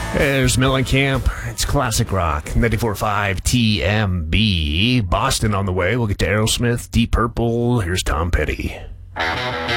There's Mellencamp. It's classic rock. 94.5 TMB. Boston on the way. We'll get to Aerosmith, Deep Purple. Here's Tom Petty.